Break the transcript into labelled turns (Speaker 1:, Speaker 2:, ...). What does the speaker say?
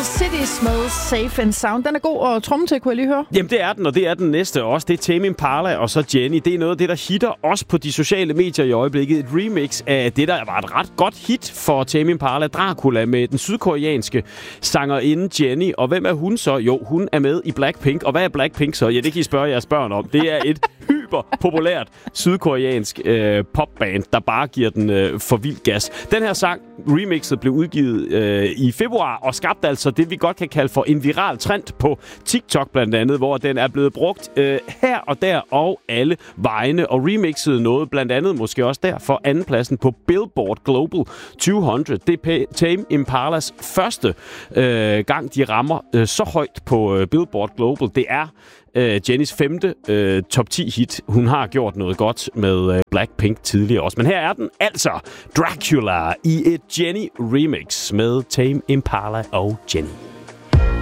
Speaker 1: City Smells Safe and Sound. Den er god at tromme til, kunne jeg lige høre.
Speaker 2: Jamen, det er den, og det er den næste også. Det er Tame Impala og så Jenny. Det er noget af det, der hitter også på de sociale medier i øjeblikket. Et remix af det, der var et ret godt hit for Tame Impala, Dracula, med den sydkoreanske sangerinde Jenny. Og hvem er hun så? Jo, hun er med i Blackpink. Og hvad er Blackpink så? Ja, det kan I spørge jeres børn om. Det er et populært sydkoreansk popband, der bare giver den for vild gas. Den her sang, remixet, blev udgivet i februar og skabte altså det, vi godt kan kalde for en viral trend på TikTok blandt andet, hvor den er blevet brugt her og der og alle vegne, og remixet nåede blandt andet måske også der for andenpladsen på Billboard Global 200. Det er Tame Impalas første gang, de rammer så højt på Billboard Global. Det er Jennys femte top 10 hit. Hun har gjort noget godt med Blackpink tidligere også. Men her er den altså Dracula i et Jenny remix med Tame Impala og Jenny.